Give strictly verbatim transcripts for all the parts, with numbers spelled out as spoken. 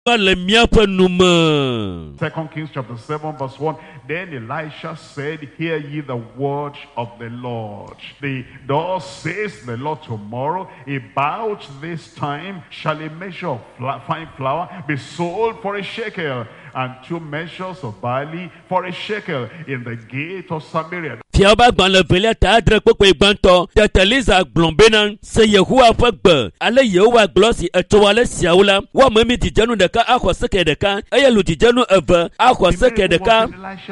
Second Kings chapter seven verse one. Then Elisha said, hear ye the word of the Lord. The thus says the Lord, tomorrow about this time shall a measure of fine flour be sold for a shekel, and two measures of barley for a shekel in the gate of Samaria. Fiaba gban le velia ta adre kpekpe gbanto teteliza gblonbena se Yehowa ƒe gbe ale Yehowa gblɔ si etso ale siawo la wa memi dzidzenu ɖeka axɔ seke ɖeka eye lu dzidzenu eve axɔ seke ɖeka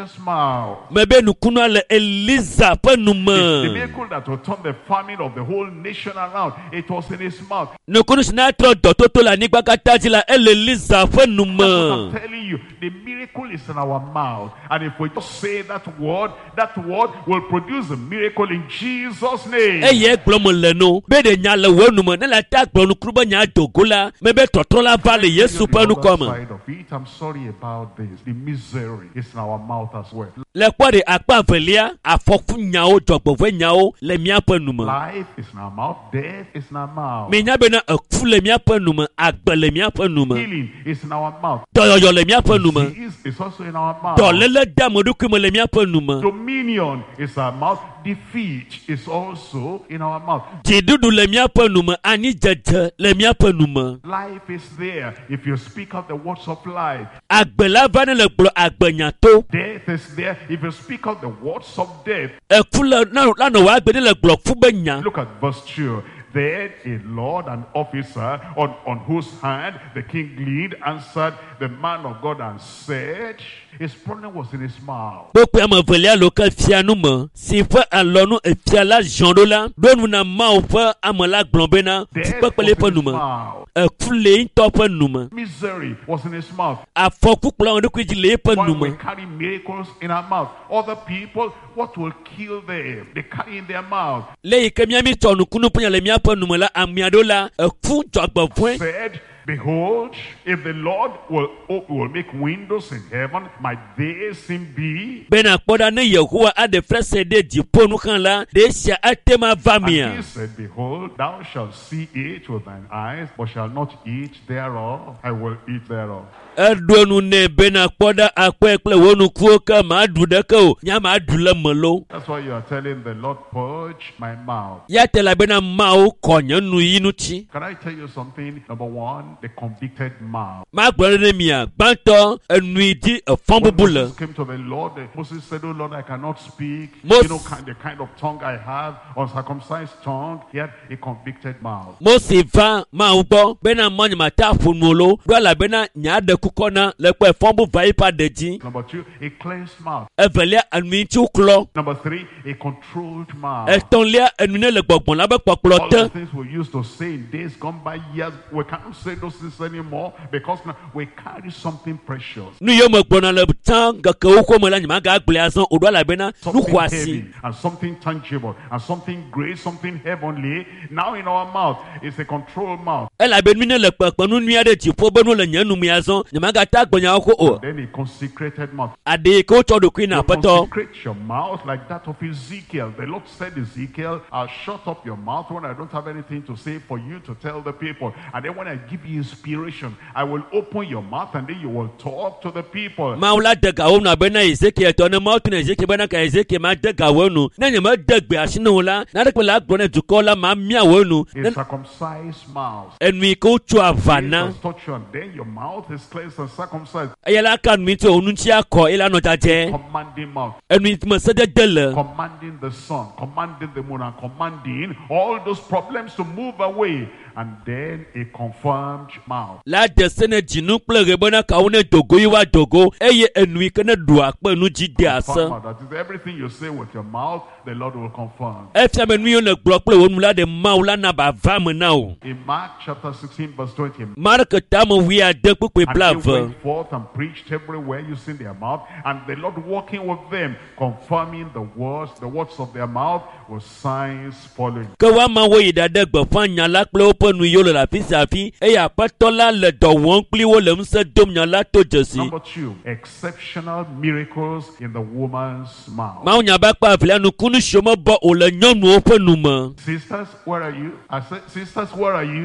mebe nukunu le Eliza ƒe nume. The miracle that will turn the famine of the whole nation around, it was in his mouth. Nukunu si na trɔ dɔtoto le anyigba katã dzi la ele Eliza ƒe nume. I'm telling you, the miracle is in our mouth, and if we just say that word, that word will produce a miracle in Jesus' name. Eye gblɔm le no be de nya le wo nume ne la ta gblɔ nukuru be nya dogo la me be tɔtrɔ la va le Yesu ƒe nukɔme. I'm sorry about this. The misery is in our mouth as well. Le kpɔ de akpa velia afɔku nyawo dzɔgbɔʋe nyawo le míaƒe nume. Life is in our mouth, death is in our mouth. Me nya bena eku le míaƒe nume, agbe le míaƒe nume. Healing is in our mouth. Dɔyɔyɔ le míaƒe nume. Disease is also in our mouth. Dɔléle de ameɖokui me le míaƒe nume. Dominion is our mouth. Defeat is also in our mouth. Dziɖuɖu le míaƒe nume, anyidzedze le míaƒe nume. Life is there if you speak out the words of life. Agbe la va ne le gblɔ agbenyato. Death is there if you speak out the words of death. Eku le la nɔ wɔ agbe ne le gblɔ fu be nya. Look at verse two. Then a lord and officer on, on whose hand the king leaned answered the man of God and said, his problem was in his mouth. Gbogbo ame velia lo ke fia nu me si ƒe alɔnu efia la zɔn ɖo la ɖo nu na Mawu ƒe ame la gblɔ bena fukpekpele ƒe nume eku le ŋutɔ ƒe nume. Misery was in his mouth. Afɔku kplɔ ɖokui dzi le eƒe While we nume. carry miracles in our mouth, other people, what will kill them? They carry in their mouth. Le yi ke míami tsɔ nukunu ƒe nya le míaƒe nume la amea ɖo la eku dzɔgbɔʋe. Said, behold, if the Lord will, will make windows in heaven, might they seem be? Bena kpɔɖa ne Yehowa aɖe frese ɖe dziƒo nu xã la ɖe sia ate ma va And mia. he said, behold, thou shalt see it with thine eyes, but shall not eat thereof. I will eat thereof. Eɖo nu nɛ bena kpɔɖa akpɔe kple wo nukuwo ke maɖu ɖeke o nya maɖu le me lo. That's why you are telling the Lord, purge my mouth. Ya te la bena Mawu kɔ nye nu yi ŋuti. Can I tell you something? Number one, the convicted mouth. Magblɔ ɖe mia gbãtɔ enui dzi efɔn When bubu le. Moses came to the Lord, Moses said, oh Lord, I cannot speak. Mos- you know, kind, the kind of tongue I have, uncircumcised tongue, yet a convicted mouth. Mose va Mawu gbɔ bena mɔnyemata ƒo nu lo ɖo elabena nya ɖe kukɔ na le kpe fɔn bu va yi ƒe aɖe dzi. Number two, a cleansed mouth. Evelia enui ŋuti klɔ. Number three, a controlled mouth. Etɔ̃lia enu ne le gbɔgbɔm la be kpɔkplɔ All te. the things we used to say in days gone by, years, we can't say those things anymore because now we carry something precious. Nu yiwo me gblɔna le tsã ŋkekewo xɔme la nyemaga agblẽ azɔ o ɖo elabena nu Something xɔ asi. heavy and something tangible and something great, something heavenly. Now in our mouth is a controlled mouth. Elabe nu ne le kpekpe nu nyui aɖe dziƒo be nu le nye nu me azɔ nyemagata agblẽnyawo xɔ o. Then a consecrated mouth. Aɖe ke wotsɔ ɖokui na You aƒetɔ. consecrate your mouth like that of Ezekiel. The Lord said, Ezekiel, I'll shut up your mouth when I don't have anything to say for you to tell the people. And then when I give you inspiration, I will open your mouth and then you will talk to the people. Mawu la de gawo nu abe na Ezekiel tɔ ne Mawu tu na Ezekiel bena ka Ezekiel ma de gawo nu ne nye me de gbe asi ne wo la nanekpe la agblɔ ne dukɔ la ma mia wo nu. A circumcised mouth. Enui ke wotso ava na. Jesus touch you and then your mouth is cleansed and circumcised. Eya la ka nui tso onu ŋuti akɔ eye la nɔ dzadzɛ. Commanding mouth. Enui me sedede le. Commanding the sun, commanding the moon, and commanding all those problems to move away. And then a confirmed mouth. La de se ne dzinu kple ɣe bena kawo ne dogo yi wa dogo eye enui ke ne ɖu akpe nu dzi de ase. Confirm mouth. That is everything you say with your mouth, the Lord will confirm. Efia be nu yiwo ne gblɔ kple wo nu la de Mawu la na ba va me na o. In Mark chapter sixteen verse twenty. Mark tame wi ade kpekpe And bla they ve. went forth and preached everywhere using their mouth, and the Lord working with them, confirming the words, the words of their mouth, with signs following. Ke wa ma wo yi ɖaɖe gbeƒã nya la kple woƒe nu yiwo le le afi sia afi eye aƒetɔ la le dɔ wɔm kpli wo le ŋusẽ dom nya la to dzesi. Number two, exceptional miracles in the woman's mouth. Mawu nya ba kpa avilia nukunu siwo mebɔ o le nyɔnuwo ƒe nu me. Sisters, where are you? I said, sisters, where are you?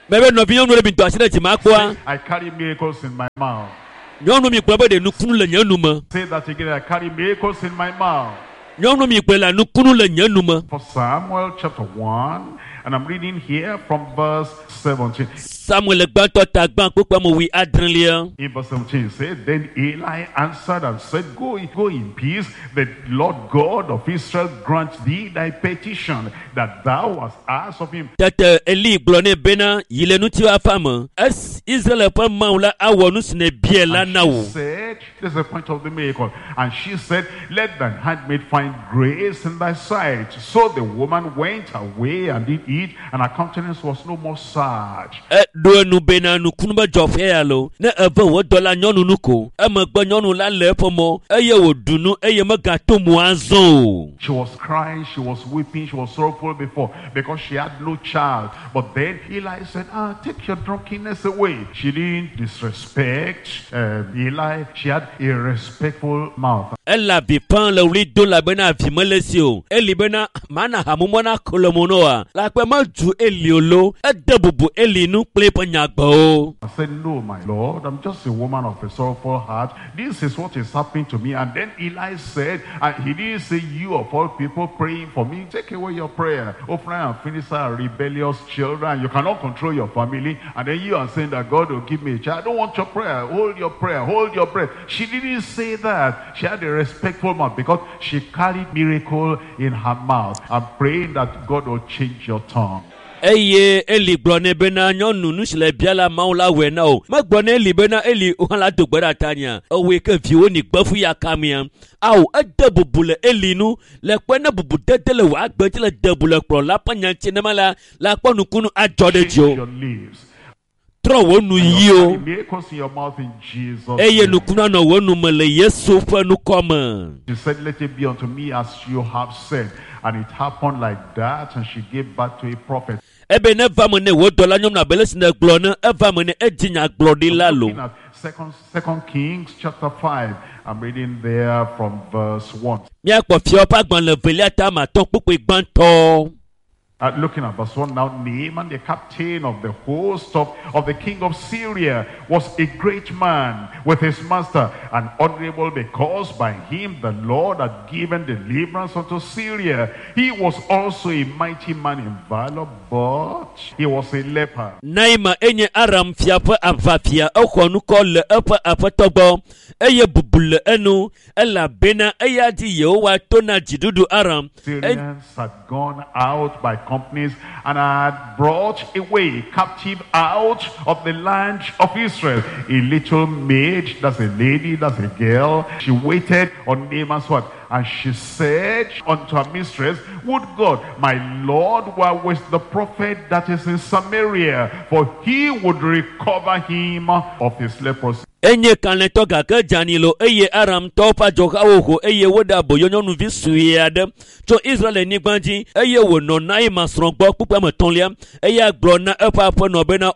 Mebe no biyo no le bintu asire ti makwa. I carry miracles in my mouth. Nyɔnu mi kpe be de nukunu le nye nu me. Say that again. I carry miracles in my mouth. Nyɔnu mi kpe la nukunu le nye nu me. For Samuel chapter one, and I'm reading here from verse seventeen. Samuel gbãtɔ ta gbã kpekpe mo wi adrelia. In verse seventeen it said, Then Eli answered and said, Go, go in peace. The Lord God of Israel grant thee thy petition that thou hast asked of him. Tete Eli gblɔ nɛ bena yi le nuti wa fa me. Es Israel ƒe Mawu la awɔ nu si ne bie la na wo. And she said, this is the point of the miracle. And she said, Let thine handmaid find grace in thy sight. So the woman went away and did eat, and her countenance was no more sad. Do enu bena nukunu be dzɔ fia ya lo. Ne eve wo dɔ la nyɔnu nu ko. Emegbe nyɔnu la le eƒe mɔ eye wòɖu nu eye megato mo azɔ o. She was crying, she was weeping, she was sorrowful before because she had no child. But then Eli said, Ah, take your drunkenness away. She didn't disrespect uh, Eli. She had a respectful mouth. Ela vi pan le wli do la bena vi mele si o. Eli bena mana hamumo na kolomono a. La kpe ma du Eli olo. Ede bubu Eli nu kple pe nyagba o. I said, No, my Lord, I'm just a woman of a sorrowful heart. This is what is happening to me. And then Eli said, and he didn't say, You of all people praying for me, take away your prayer. Ophni and Phinehas are rebellious children. You cannot control your family. And then you are saying that God will give me a child. I don't want your prayer. Hold your prayer. Hold your breath. She didn't say that. She had a respectful mouth because she carried miracle in her mouth. I'm praying that God will change your tongue. Eye Eli gblɔ nɛ bena nyɔnu nu si le bia la Mawu la wɔe na o. Megblɔ nɛ Eli bena Eli wohã la do gbe ɖa ta nia. Ewoe ke viwo ni gbefu ya kamia. Awo ede bubu le Eli nu le kpe ne bubu dede le wòa gbe dzi le de bu le kplɔ la ƒe nyantsi ne ma la la kpɔ nukunu adzɔ ɖe dzi o. Trɔ wo nu yi o. Eye nukunu anɔ wo nu me le Yesu ƒe nukɔ me. She said, Let it be unto me as you have said. And it happened like that, and she gave birth to a prophet. Ebe ne va me ne wo dɔ la nyɔnu na bele si ne gblɔ ne eva me ne edzi nya gblɔ ɖi la lo. Second, Second Kings chapter five. I'm reading there from verse one. Miakpɔ fia ƒe agbalẽ velia ta ma tɔn kpukpui gbãtɔ. Uh, looking at verse one now, Naaman, the captain of the host of, of the king of Syria, was a great man with his master, and honorable because by him the Lord had given deliverance unto Syria. He was also a mighty man in valor, but he was a leper. Naima enye Aram fia ƒe avafia exɔ nukɔ le eƒe aƒetɔ gbɔ eye bubu le enu elabena eya di Yehowa to na dziɖuɖu Aram. Syrians had gone out by companies and had brought away captive out of the land of Israel a little maid, that's a lady, that's a girl. She waited on Naaman's what? And she said unto her mistress, Would God, my Lord, were with the prophet that is in Samaria, for he would recover him of his leprosy. Enye kanetɔ gake dzanilo eye Aramtɔ ƒe adzɔhawo ho eye woɖe aboyo nyɔnuvi sue aɖe tso Israelnyigba dzi eye wònɔ Naima srɔ̃ gbɔ kpukpua me tɔ̃lia eye gblɔ na eƒe aƒenɔ bena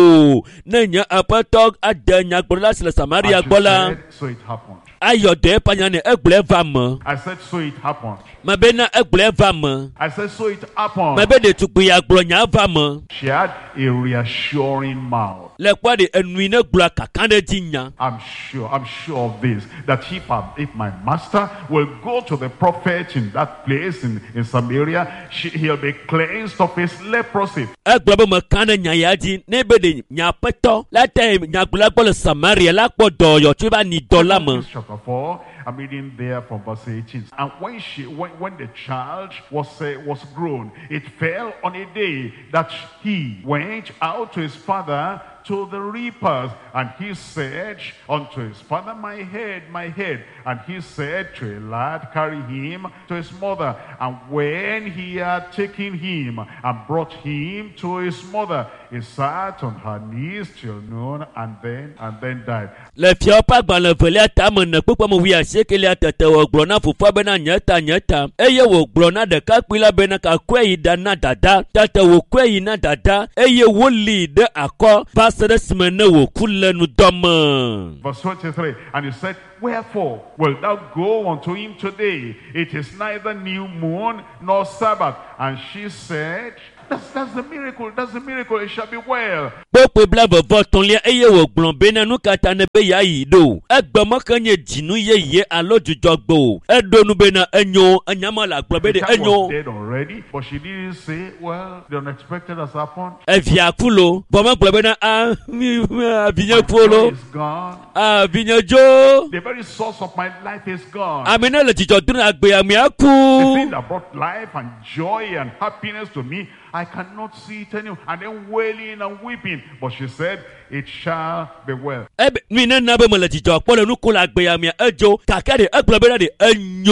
o ne nye aƒetɔ ade nyagblɔɖila si le Samaria gbɔ la. So it happened. Ayɔ dɔ eƒe nya ne egblɔ va me. I said, so it happened. Mebe na egblɔ va me. I said, so it happened. Mebe ɖetugbi ya gblɔ nya va me. She had a reassuring mouth. Le kpɔ de enui ne gblɔ kaka ɖe dzi nya. I'm sure, I'm sure of this, that if, I, if my master will go to the prophet in that place in, in Samaria, she, he'll be cleansed of his leprosy. Egblɔ be meka ɖe nya ya dzi ne be de nya aƒetɔ la te nyagblɔla gbɔ le Samaria la kpɔ dɔyɔ tso eba ni dɔ la me. Chapter four, I'm reading there from verse eighteen. And when she, when, when the child was uh, was grown, it fell on a day that he went out to his father to the reapers, and he said unto his father, My head, my head. And he said to a lad, Carry him to his mother. And when he had taken him and brought him to his mother, he sat on her knees till noon, and then and then died. Le fia ƒe agbalẽ velia tame ne kpekpe me wi asiekelia tete wògblɔ na fofoa bena nye ta nye ta eye wògblɔ na ɖekakpui la bena kakɔe yi da na dada tete wòkɔe yi na dada eye wolée ɖe akɔ va se ɖe esime ne wòku le nudɔ me. Verse twenty-three, and he said, Wherefore wilt thou go unto him today? It is neither new moon nor Sabbath. And she said, That's, that's the miracle. That's the miracle. It shall be well. Kpokpe bla vɔvɔ tɔnlia eye wògblɔ bena nu katã ne be yeayi ɖo. Egbemeke nye dzinu yeye alo dzudzɔgbe o. Eɖo nu bena enyo, enyama le agblɔ be The ɖe child was enyo. dead already, but she didn't say, well, the unexpected has happened. Evia ku lo, vɔ megblɔ bena ah mi avinye My ku joy lo, is gone. avinye dzo. The very source of my life is gone. Ame ne le dzidzɔ dom na agbea mi The thing aku. that brought life and joy and happiness to me, I cannot see it anymore. And then wailing and weeping. But she said, it shall be well. Ebe mi ne na be me le dzidzɔ kpɔ le nu ko le agbea mi edzo kaka de egblɔ bena de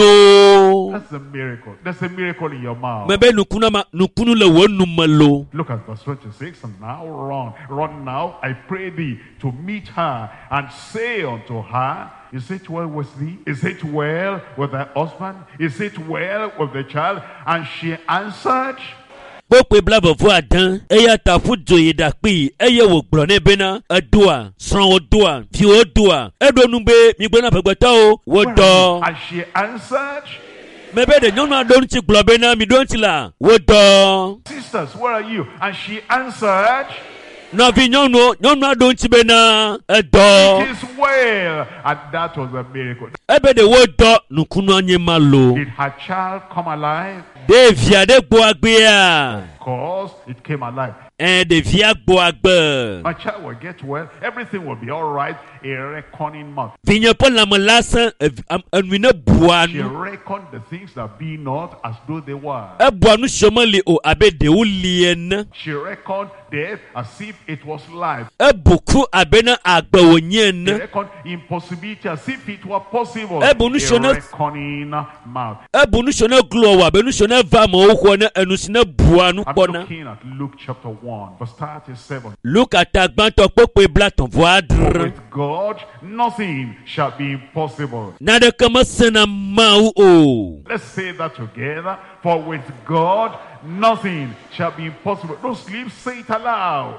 enyo. That's a miracle. There's a miracle in your mouth. Me be nukunu ma nukunu le wo nu me lo. Look at verse twenty-six. And now run. Run now, I pray thee, to meet her and say unto her, is it well with thee? Is it well with thy husband? Is it well with the child? And she answered, Kpokpe bla vɔvɔ adan eya ta ƒu dzoyi ɖakpi eye wògblɔ nɛ bena edoa srɔ̃wò doa viwo doa eɖo nu be migblɔ na ƒegbetɔwo wodɔ. and she answered, Me be ɖe nyɔnua ɖo ŋuti gblɔ bena mi ɖo ŋuti la wodɔ. sisters, where are you? And she answered, Nɔvi nyɔnuwo nyɔnua ɖo ŋuti bena it edɔ. is well. And that was a miracle. Ebe ɖe wodɔ nukunua nye ma lo. Did her child come alive? Ɖevia ɖe gbɔ agbea. Of course, it came alive. Ɛn ɖevia gbɔ agbe. My child will get well. Everything will be all right. A reckoning mouth. Vinye ƒe lãme lase enui ne bua She nu. reckoned the things that be not as though they were. Ebua nu siwo meli o abe ɖewo li ene. She reckoned death as if it was life. Ebu ku abe ne agbe wònye She ene. reckoned impossibility as if it were possible. Eh, but nu A siwo ne- reckoning mouth. Ebu nu siwo ne glo wɔ abe nu siwo ne va amewo xɔ ne enu si ne bua nu I'm kpɔna. looking at Luke chapter one, verse thirty-seven. Luka ta gbãtɔ kpokpe bla tɔ̃ vɔ adre. With God, nothing shall be impossible. Naneke mesena Mawu o. Let's say that together. For with God, nothing shall be impossible. Don't sleep, say it aloud.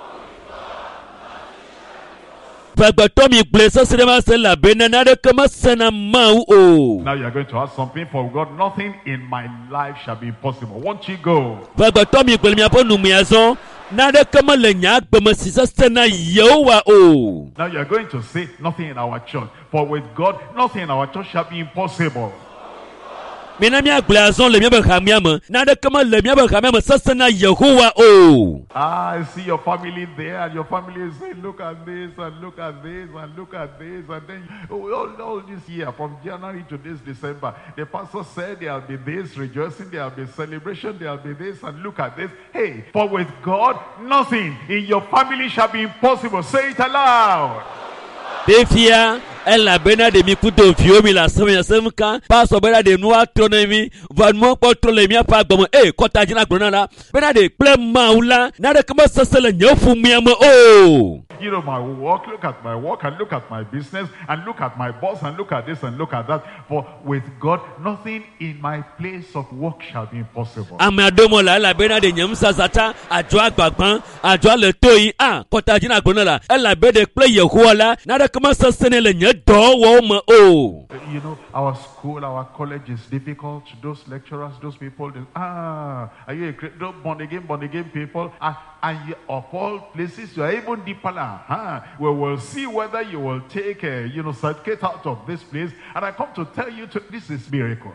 Ƒegbetɔ mi gblɔe sese ɖe ma se elabena naneke mesena Mawu o. Now you're going to ask something. For with God, nothing in my life shall be impossible. Won't you go? Ƒegbetɔ mi gblɔ miaƒe numea zɔ. Naneke mele nye agbeme si sese na Yehowa o. Now you're going to say, nothing in our church. For with God, nothing in our church shall be impossible. Mina miagblɔe azɔ le miaƒe hamea me. Naneke mele miaƒe hamea me sese na Yehowa o. Ah, I see your family there, and your family is saying, look at this, and look at this, and look at this, and then oh, all, all this year, from January to this December, the pastor said there'll be this rejoicing, there'll be celebration, there'll be this, and look at this. Hey, for with God, nothing in your family shall be impossible. Say it aloud. Ɖevia elabena ɖe mi kudo viwo mi le asem asem ka pasɔ bena ɖe nua trɔ ne mi va nua kpɔ trɔ le miaƒe agbeme eye kɔta dzi na gblɔ na la bena ɖe kple Mawu la naneke mesese le nye ƒomea me o. You know my work, look at my work, and look at my business, and look at my boss, and look at this, and look at that. For with God, nothing in my place of work shall be impossible. Ame aɖewo me la elabena ɖe nye ŋusazata adzɔ agbagba adzɔ le to yi a kɔta dzi na gblɔ na la elabena kple Yehowa la naneke mesese ne le nye dɔwɔwɔ me o. You know, our school, our college is difficult. Those lecturers, those people, they, ah, are you a great, those born again, born again people? Ah, and you, of all places, you are even deeper. Huh? We will see whether you will take a, you know, certificate out of this place. And I come to tell you, to, this is miracle.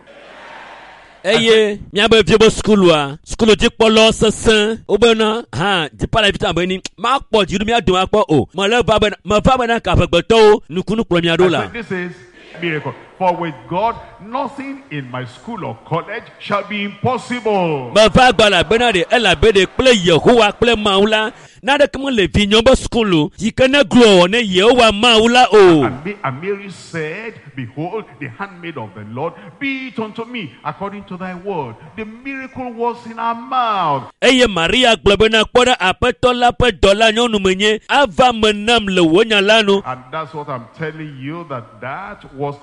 Eye miabe vie be skulua skulu dzikpɔlɔ sesẽ wobena hã dzipala vita be ni makpɔ dziɖo mia dome akpɔ o mele va bena meva bena ka ƒegbetɔwo nukunu kplɔ mia ɖo I la. said, this is miracle. For with God, nothing in my school or college shall be impossible. Meva gbala bena ɖe elabe ɖe kple Yehowa kple Mawu la naneke mele vinyɔm be skulu yi ke ne gblɔ ne Yehowa Mawu la o. And, Ma- and Mary said, behold, the handmaid of the Lord, be it unto me according to thy word. The miracle was in her mouth. Eye Maria gblɔ bena kpɔ ɖe aƒetɔ la ƒe dɔ la nyɔnu menye ava me nam le wò nya la nu. And that's what I'm telling you, that that was a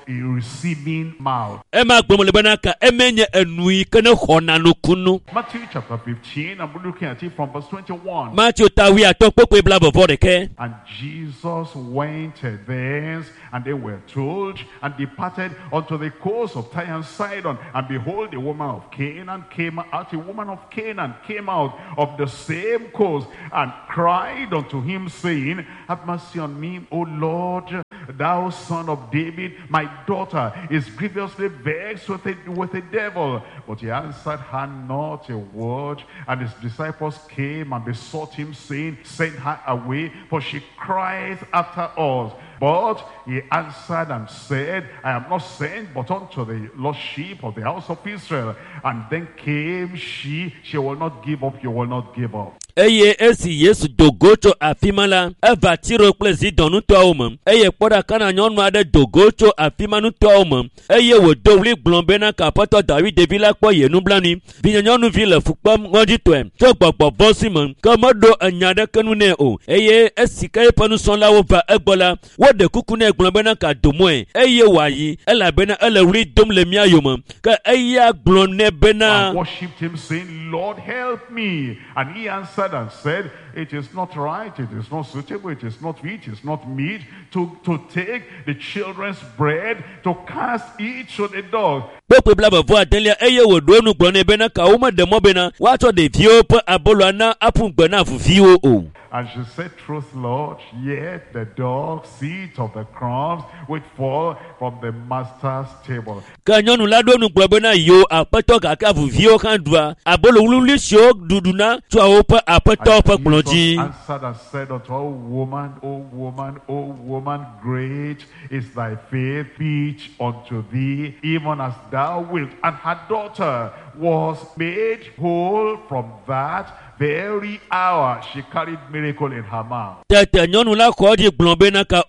receiving mouth. Ema gbomo le bana ka emenye enui kene hona no kunu. Matthew chapter fifteen, I'm looking at it from verse twenty-one. Matthew tawi atokpo bla bovo de ke. And Jesus went thence, and they were told, and departed unto the coast of Tyre and Sidon. And behold, a woman of Canaan came out, a woman of Canaan came out of the same coast, and cried unto him, saying, Have mercy on me, O Lord, thou son of David, my daughter is grievously vexed with a, with a devil. But he answered her not a word. And his disciples came and besought him, saying, Send her away, for she crieth after us. But he answered and said, I am not sent but unto the lost sheep of the house of Israel. And then came she, she will not give up, you will not give up. Eye esi Yesu dogocho afimala eva tiro plezi donu to omem eye poda kana nyonu ade dogocho afimanu to omem eye wo dowli glombe na kapoto David de villa po yenu blani bi nyonu ville fukpam ngodi to em to gbogbo bosimon komodo anyade kanu ne o eye esi kai panu son lawo va egbola wo de kuku ne glombe na ka domo e eye wayi ela bena ele ri dom le mia yoma ka eye glon ne bena and worshipped him, saying, Lord, help me. And he answered and said, It is not right, it is not suitable, it is not fit, it is not meet to, to take the children's bread to cast it to the dog. Pope blaba voa delia eye wo do nu gbone bena ka uma de mo bena wato de vio pe abolo na apun gbona fu vio o. And she said, Truth, Lord, yet the dogs eat of the crumbs which fall from the master's table. Ka nyonu la do nu gbone na yo apeto ka ka fu vio kan dua abolo wululi sho duduna to a ope apeto pe gbonji. Answered and said unto her, O woman, O woman, O woman, great is thy faith, be it unto thee, even as thou wilt. And her daughter was made whole from that very hour. She carried miracle in her mouth. Tete nyonu la ko di glombe na ka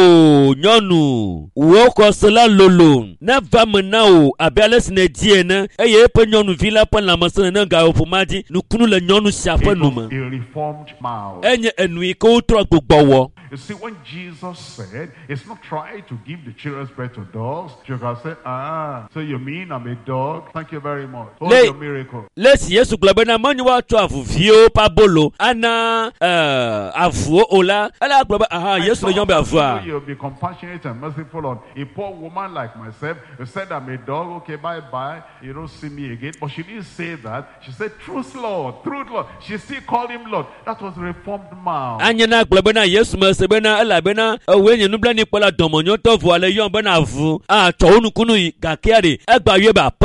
o nyonu wo ko sala lolo na va mena o abele sine die na eye pe nyonu villa pa la masana na ga ofumaji nu kunu le nyonu shafa numa. A reformed mouth. Enye enui ko tro gbogbo wo. You see, when Jesus said, it's not try to give the children's bread to dogs, you can say, ah, so you mean I'm a dog? Thank you very much. Hold Le, your miracle. Let's Yesu globe na manu wa to afu vio pa bolo ana uh, afu ola ala globe aha Yesu le nyombe afu. You'll be compassionate and merciful on a poor woman like myself. You said I'm a dog, okay, bye bye. You don't see me again. But she didn't say that. She said, truth, Lord, truth, Lord. She still called him Lord. That was reformed mouth. Anya na globe na Yesu me sebena ala bena wenye nubla ni pola domonyo to vo ale yon bena afu a to onukunu gakiari egba ye ba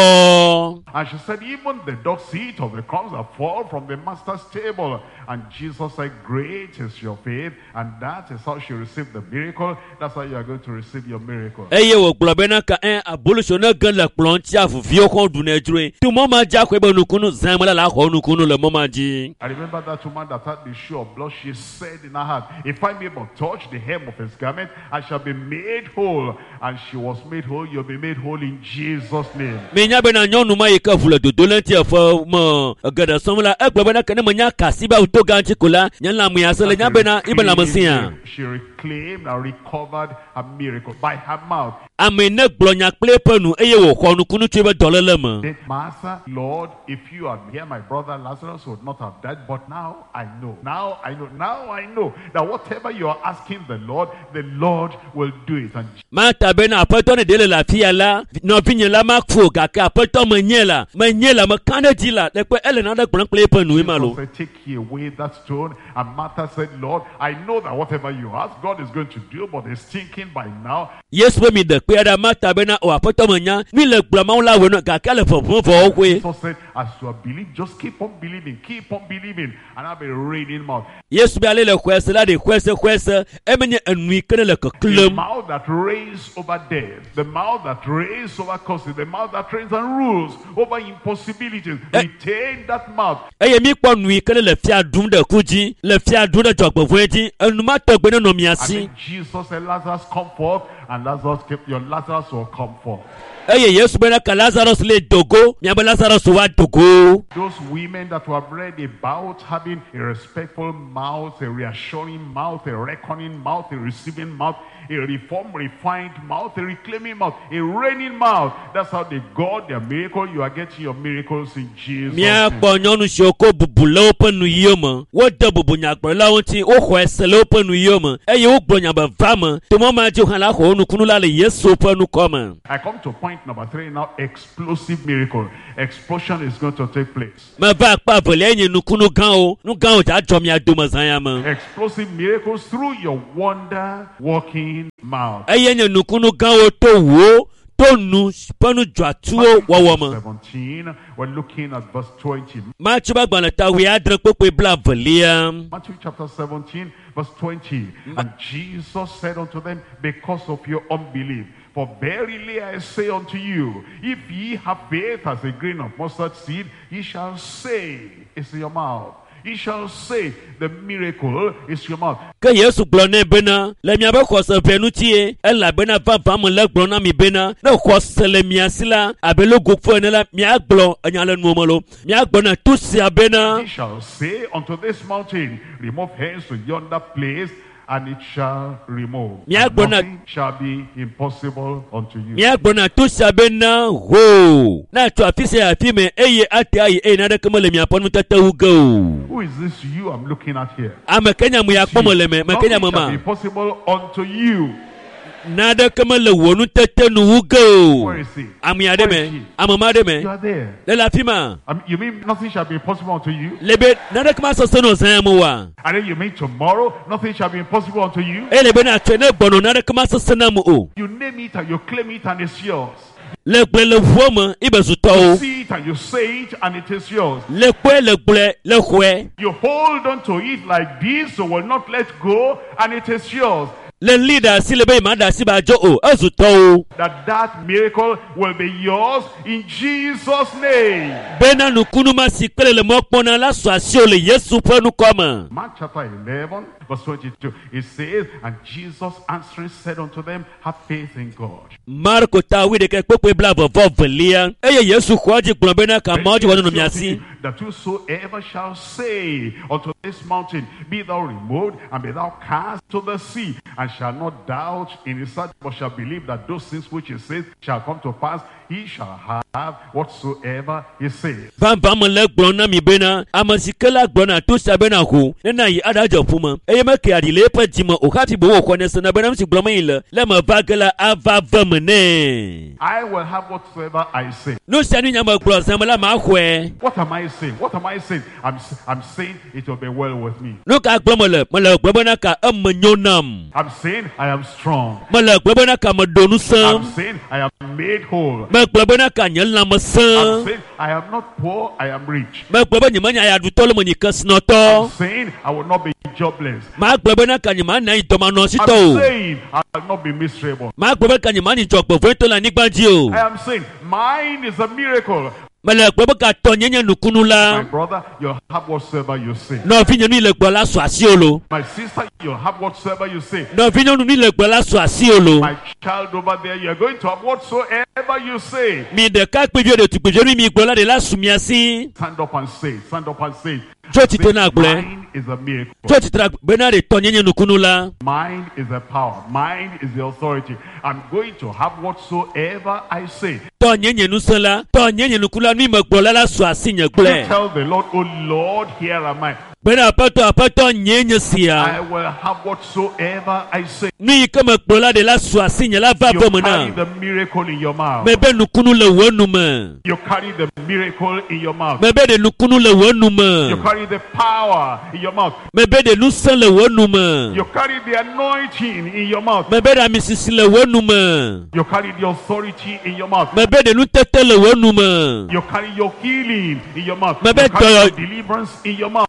peto. And she said, even the dogs eat of the crumbs that fall from the master's table. And Jesus said, great is your faith. And that is how she received the miracle. That's how you are going to receive your miracle. Eye wo globe na ka en abolution na gan la plonti afu vio kon du na jure tu mama ja ko ebe nukunu zamala la ko nukunu le mama ji. I remember that woman that had the issue of blood. She said in her heart, if I may but touch the hem of his garment, I shall be made whole. And she was made whole. You'll be made whole in Jesus' name. Me nya be na nyonu ma yeka fula do dolenti afo mo gada somla e globe na kana manya kasiba uto ganchi kula nya la mu yasele nya be na ibe la masia. She reclaimed and recovered her miracle by her mouth. Amene glonya plepenu eye wo kwonu kunu chebe dolele mo. Then, Master, Lord, if you had here, my brother Lazarus would not have died. But now I know. Now I know. Now I know that whatever you are asking the Lord, the Lord will do it. And Mata bena apeto ne dele la fia la no vinye la makfo gaka apeto menyela menyela makane dila lekwe ele na da gbon plepenu imalo. said, take away that stone. And Martha said, Lord, I know that whatever you ask, God is going to do, but it's thinking by now. Yes, we me de kwe da mata bena o apeto menya ni le gbama la we no gaka le fofo fo okwe. Jesus said, as you are believing, just keep on believing, keep on believing, and I'll be raining mouth. Yes, be ale le kwese la de kwese kwese emenye enui kene le The koklem. mouth that reigns over death, the mouth that reigns over curses, the mouth that reigns and rules over impossibilities. Retain that mouth. Eye mi kpo nui kene le fia dum de kuji le fia dum de jogbo fun eji enuma to gbe no And miasi. then Jesus said, Lazarus, come forth. And Lazarus kept, your Lazarus will come forth. eye Yesu bena ka Lazarus le dogo miabe Lazarus wa dogo. Those women that were read about having a respectful mouth, a reassuring mouth, a reckoning mouth, a receiving mouth, a reformed, refined mouth, a reclaiming mouth, a reigning mouth. That's how they got their miracle. You are getting your miracles in Jesus' Mia name. po nyonu shoko bubu le open nu yoma. Wo de bubu nyakpo la wonti o ho ese le open nu yoma. Eye wo gbo nya ba vama. To mo ma ju han la ho nu kunu la le Yesu open nu come. I come to point number three now. Explosive miracle. Explosion is going to take place. Ma ba pa vole enye nu kunu gan o. Nu gan o ja jo mi adoma zan ma. Explosive miracles through your wonder working mouth. Eye enye nu kunu gan o to wo. seventeen, we're looking at verse twenty. Matthew chapter seventeen, verse twenty. And Jesus said unto them, because of your unbelief, for verily I say unto you, if ye have faith as a grain of mustard seed, ye shall say, it's in your mouth. He shall say, the miracle is your mouth. Que Yesu blone bena, le mia ba kwose venutie, ela bena va va mo le blona mi bena, na kwose le mia sila, abelo gofo ne la mia blon anyale nuomolo, mia gbona tusia bena. He shall say unto this mountain, remove hence to yonder place, and it shall remove. And nothing shall be impossible unto you. Mia gbona tusia bena, ho. Na tu afise afime eye ate aye e na de kemole mia ponu tete ugo. Who is this you I'm looking at here? Ama Kenya mu ya kpomole me, ma Kenya mama. Nothing shall be possible unto you. Nada kemole wonu tete nu ugo. Where is he? Ami ade me, amama de me. You are there. Le la fima. Um, you mean nothing shall be impossible unto you? Lebe nada kema so sono zamu wa. And then you mean tomorrow nothing shall be impossible unto you? E lebe na twene gbono nada kema so sonamu o. You name it and you claim it and it's yours. Le gble le vuoma ibezuto. You see it and you say it and it is yours. Le kwe le gble le hwe. You hold on to it like this, so will not let go, and it is yours. Le leader si le be manda si ba jo o azuto. That that miracle will be yours in Jesus' name. Bena nukunu masikele le mokpona la swasio le Yesu penu koma. Mark chapter eleven, verse twenty-two. It says, and Jesus answering said unto them, have faith in God. Marko ta wi de ke pepe bla vo velia. Eye Yesu kwaji gbon bena ka moji wono miasi. That whosoever shall say unto this mountain, be thou removed and be thou cast to the sea, and shall not doubt in his heart, but shall believe that those things which he says shall come to pass, he shall have whatsoever he says. Bam bam le gbona mi bena, amasikela gbona to sabena ho. Na yi adajo fuma. Eye make adile pa jima o hati bo wo kone na bena si gboma ile. Le ma bagala ava vamene. I will have whatsoever I say. No sanu nyama gblo samala ma hwe. What am I saying? What am I saying? I'm I'm saying it will be well with me. No ka gbomole, mala gbona ka amnyonam. I'm saying I am strong. Mala gbona ka madonu sam. I'm saying I am made whole. Ma gbona ka nyala masan. I'm saying I am not poor, I am rich. Ma gbona manya ya dutolo mani kasnoto. I'm saying I will not be jobless. Ma gbona ka nyama na idomano sito. I'm saying I will not be miserable. Ma gbona ka nyama ni jogbo vento la nigbaji o. I am saying mine is a miracle. My brother, you have whatsoever you say. No, my sister, you have whatsoever you say. No, my child over there, you are going to have whatsoever you say. Stand up and say, stand up and say. Mine is a miracle. Mine is the power. Mine is the authority. I'm going to have whatsoever I say. You tell the Lord, oh Lord, here am I. I will have whatsoever I say. You carry the miracle in your mouth. You carry the miracle in your mouth. You carry the power in your mouth. You carry the anointing in your mouth. You carry the authority in your mouth. You carry your healing in your mouth. You carry your deliverance in your mouth.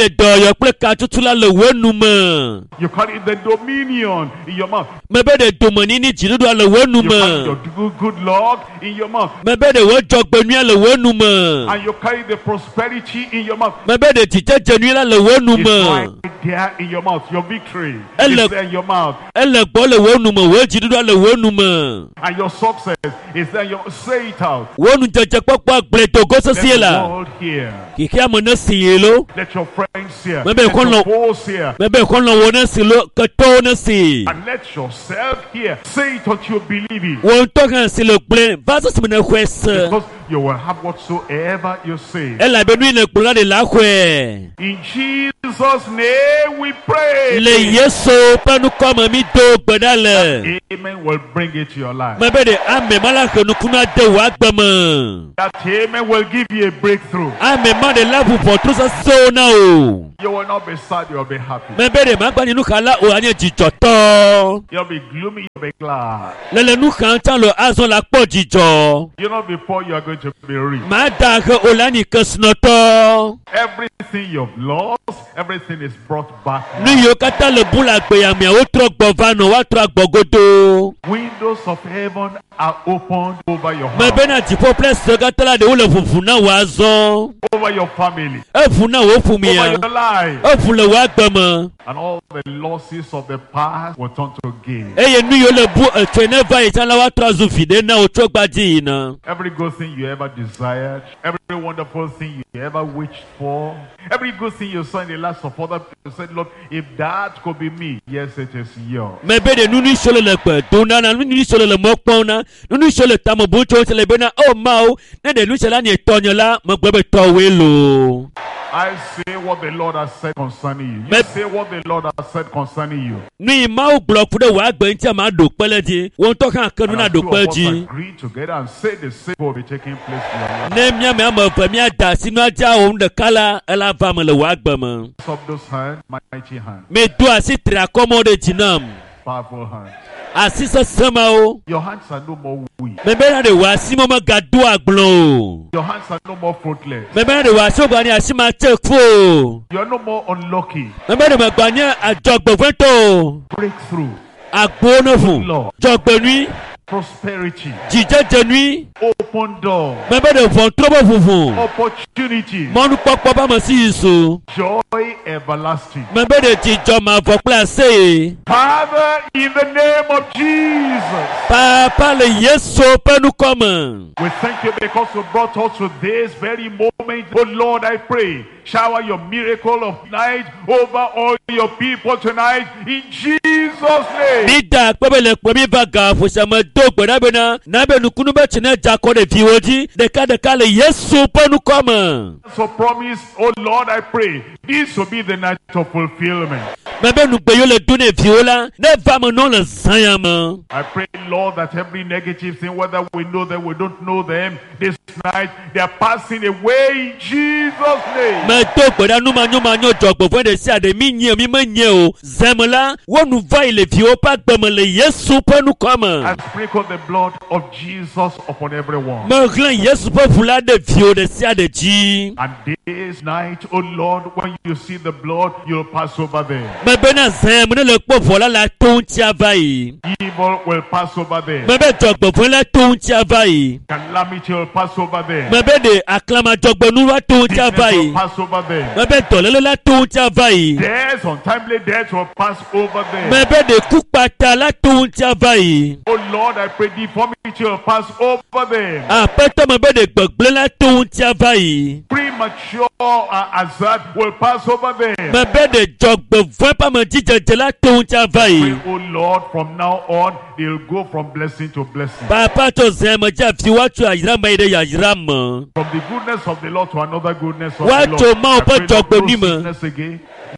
mebede doyo kple katutula le wenu me. You carry the dominion in your mouth. Mebede domanini jidudu le wenu You carry me. your good, good luck in your mouth. Mebede wo jogbenua le wenu me. And you carry the prosperity in your mouth. Mebede jijejenua le wenu It's me. right there in your mouth. Your victory Elle- is there in your mouth. Ele gbo le wenu me, wo jidudu le wenu me. And your success is there in your... Say it out. Wonu jeje kpokpo agble dogo Let sosie the la. world hear. Kiki amone siyelo. Let your friends hear. Maybe Let คนเรา your foes hear. Mebe kono wona silo kato na si. And let yourself hear. Say it until you believe it. Won tokan silo gble vaso mena kwese. Because you will have whatsoever you say. Ela benu ne gbola de la kwe. In Jesus' name we pray. Le yeso panu koma mi do gbedale. Amen will bring it to your life. Mebe de ame mala kenu kuna de wa gbama. That amen will give you a breakthrough. Ame ma de la bu for trusa so na o. You will not be sad, you will be happy. Mebe de magba ni nu kala o anye jijoto. You'll be gloomy, you'll be glad. Lele nu kan tan lo azon la po jijo. You'll not be poor, you are going to be rich. Ma da ke olani kesnoto. Everything you've lost, everything is brought back. Nu yo kata le bula gbe ya mi o tro gbovano wa tro gbogodo. Windows of heaven are opened over your Me house, bena tipo place kata la de o le fufu na wa zo. over your family, E fu na wo fu mi over ya. your life. E fu le wa gbemo. And all the losses of the past will turn to gain. E ye nu yo le bu e twene va e la wa tro zu fide na o tro gbaji na. Every good thing you ever desired, every wonderful thing you ever wished for, every good thing you saw in the lives of other people, you said, Lord, if that could be me, yes, it is yours. Me be de nu ni solo le pe do na na nu ni solo le mo pon na. Nu ni solo ta mo bu cho se le be na o ma o. Na de nu se la ni tonyo la mo gbe be to we lo. I say what the Lord has said concerning you. You Me- say what the Lord has said concerning you. Ni ma o block fu de wa gbe nti ma do pele di. Won to kan kan And na as do two pe of us ji. agree together and say the same will be taking place in your life. Ne mia me ama fa mi ada sinu aja o de kala ela va me le wa gbe mo. Lift up those hands, mighty hands, Me do asi tra komo de jinam. powerful hands. Asi se sama o. Your hands are no more weak. Me be na de wa si mo ma ga do agbon. Your hands are no more fruitless. Me be na de wa so gba ni asi ma che fo. You are no more unlucky. Me be de ma gba ni ajogbo fento. Breakthrough, Agbo no fun. Lord, Jogbo nui. prosperity, Jijeje nui. open door, Me be de fon trobo funfun. opportunity, Mo nu popo ba mo si isu. joy everlasting. Me be de jijo ma fo place. Father, in the name of Jesus, Papa le yeso penu come. we thank you because you brought us to this very moment. Oh Lord, I pray, shower your miracle of night over all your people tonight in Jesus' name. Bida pebele pemi vaga fusama do gbada bena na be nukunu be chine jako de viwoji de ka de ka le yesu penu come. So promise, oh Lord, I pray, this will be the night of fulfillment. Me be nu gbe yo le dune viola ne va mo no le zanyama. I pray, Lord, that every negative thing, whether we know them, we don't know them, this night, they are passing away in Jesus' name. Me do gbada nu ma nyo ma nyo jogbo fun de si ade mi nye mi ma nye o. Zemla wonu va ile vio pa gbe mo le yesu penu come. I sprinkle the blood of Jesus upon everyone. Me glan yesu pe fula de vio de si ade ji. And this night, oh Lord, when you see the blood, you'll pass over them. Me be na zem ne le po vola la ton ti avai. Evil will pass over them. Me be jogbo fun la ton ti avai. Calamity will pass over them. Me be de aklama jogbo nu wa ton ti Sickness will avai. pass over them. Me be tolele la ton ti avai. Death, untimely death will pass over them. Me be de kupata la ton ti avai. Oh Lord, I pray deformity will pass over them. Apeta me be de gbegble la ton ti avai. Premature uh, hazard will pass over them. Me be de jogbo fun pa me jijeje la ton ti Pray, avai. oh Lord, from now on, they'll go from blessing to blessing. Papa to zem ja fi wa tu ayira ma ide ayira mo. From the goodness of the Lord to another goodness of What the to Lord. ma I opo pray not jogbo no ni mo. sickness again,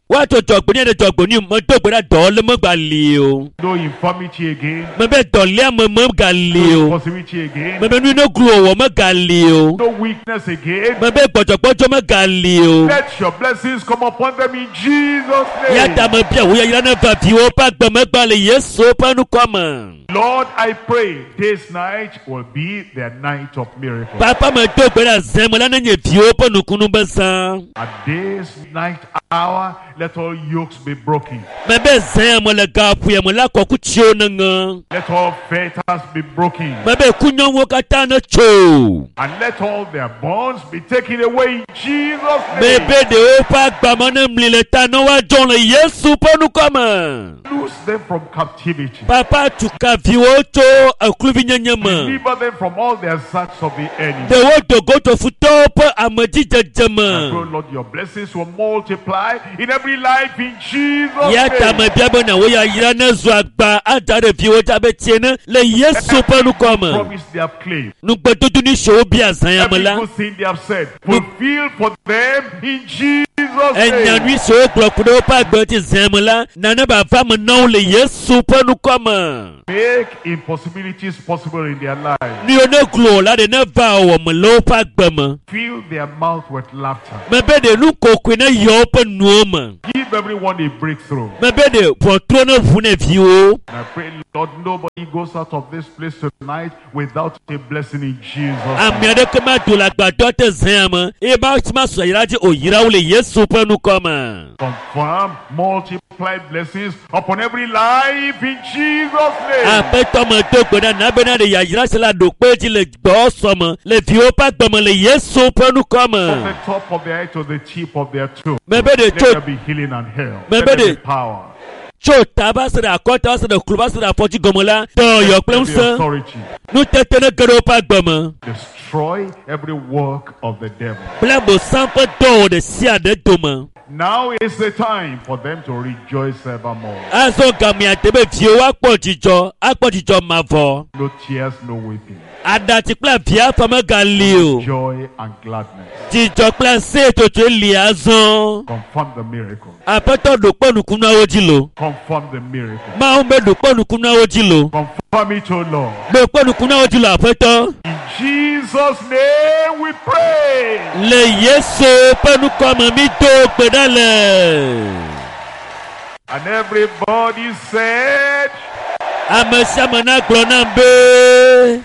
What to talk beneath the dog when you must talk with a dollar Magalio. No infirmity again. Maybe dollar Magalio. Possibility again. Maybe no glow Magalio. No weakness again. Maybe but a bunch of Magalio. Let your blessings come upon them in Jesus' name. Yatamapia, we are never pure back the Magali, yes, so come. Lord, I pray this night will be their night of miracles. Papa, my dog, but as Zemolan and you open Nukunubasa. At this night hour, let all yokes be broken. Maybe Zemola Gapu, Mola Cocuchonanga. Let all fetters be broken. Maybe Kunyo Wakatana Cho. And let all their bonds be taken away in Jesus' name. Maybe the Opak Bamanam Liletanoa John, yes, super Nukama. Loose them from captivity. Papa took a Vioto, a Cluvinyama. Deliver them from all the assaults of the enemy. They want to go to Futopa, a Majija I Jama. pray, Lord, your blessings will multiply in every life in Jesus' Yata, my name. Biabana, we are Yana Zwagba, Ada the Viota Betiana, Le yes, super Nukama. Promise they have claimed. Nukbatuni show Bia Every Sayamala. good thing they have said, fulfill for them in Jesus' And name. Yanwi so Klokudopa Berti Zamala, Nanaba Fama no le yes, super Nukama. Make impossibilities possible in their lives. Ni ono glo la de na va o malopa gbama. Fill their mouth with laughter. Mebe de nu kokwe na yopa nuoma. Give everyone a breakthrough. Mebe de potro na vune vio. And I pray, Lord, nobody goes out of this place tonight without a blessing in Jesus' name. Amiade kama dula gbado te zama. E ba sma so yiraji o yiraule yesu pa nu koma. Confirm multiplied blessings upon every life in Jesus' name. Ape tomo to gbona na bena de ya yira sela do pe ji le gbo somo. Le vio pa gboma le yesu pa nu From koma. the top of their head to the tip of their toe. Mebe de Let there cho be healing and health. Maybe Let there they- be power. cho tabasra akota se de kluba se da poti gomola. To yo Let there be plemsa. authority. Nu tete na gero pa gboma. Destroy every work of the devil. Blambo sample do de sia de doma. Now is the time for them to rejoice evermore. Aso gami atebe vio wa pojijo, apojijo mavo. No tears, no weeping. Adati kla via fama galio. Joy and gladness. Jijo kla se to to liazon. Confirm the miracle. Apeto do ponu kuna ojilo. Confirm the miracle. Ma umbe do ponu kuna ojilo. Confirm it, O Lord. Do ponu kuna ojilo apeto. In Jesus' name we pray. Le yeso ponu koma mi do pedale. And everybody said, Amesama na glonambe.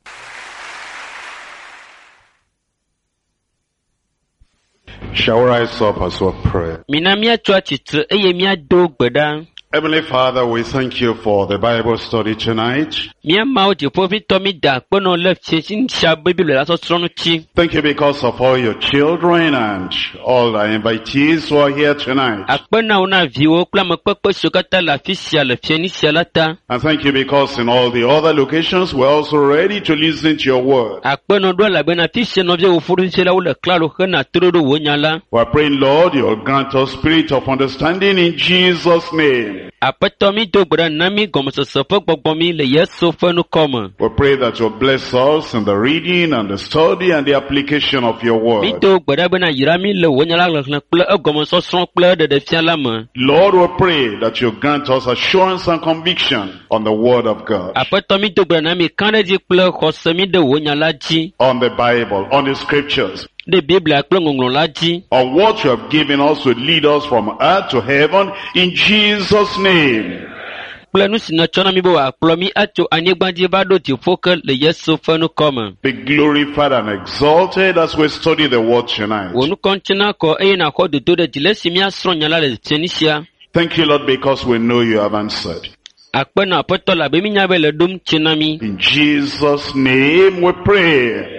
Shall we rise up as we pray? Minamia chwachitu eye mia do gbeda. Heavenly Father, we thank you for the Bible study tonight. Mia mao ti pofi tomi da pono left chasing sha bible la so sronu chi. Thank you because of all your children and all the invitees who are here tonight. Akpena una viwo kula mkpekpe sokata la fisia le fieni sialata. And thank you because in all the other locations we're also ready to listen to your word. Akpena do la bena fisia no vie ufuru nsela ule klaro hena trodo wonyala. We're praying, Lord, you'll grant us spirit of understanding in Jesus' name. Apeto mi do gbeda nami gomoso sopo gbogbo mi le yeso fenu koma. We pray that you'll bless us in the reading and the study and the application of your Mi word. do gbeda bena yirami le wonyala le kple gomoso sron kple de de fiala ma. Lord, we pray that you grant us assurance and conviction on the word of God, Apeto mi do gbeda nami kane di kple khose mi de wonyala ji. on the Bible, on the scriptures, De bible akple ngonglo la ji. on what you have given us to lead us from earth to heaven in Jesus' name. Kple nu si ne tsɔna mi be wòakplɔ mi atso anyigba dzi va ɖo dziƒo ke le yesu ƒe nukɔme. Be glorified and exalted as we study the word tonight. Wò nukɔntsina kɔ eye nàxɔ dodo ɖe dzi le esi míasrɔ̃ nya la le tieni sia. Thank you, Lord, because we know you have answered. Akpe na aƒetɔ la be mi nya be le ɖom tsi na mi. In Jesus' name we pray.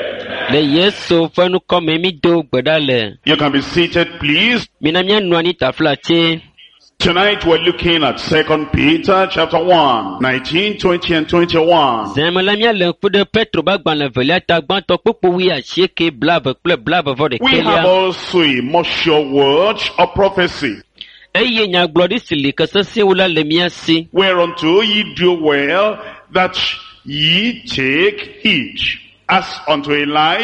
Le yesu ƒe nukɔme mi do gbe ɖa le. You can be seated, please. Mina míanɔ anyi tafla tse. Tonight we're looking at Second Peter chapter one, nineteen, twenty and twenty-one. Zɛmɛ la míale ŋku ɖe Petro ƒe agbalẽ velia ta gbãtɔ kpukpu wi asieke blave kple blave vɔ We have ɖekelia. also a more sure word of prophecy, Eye nyagblɔɖi si li ke sesẽwo la le mía si. whereunto ye do well that ye take heed, as unto a light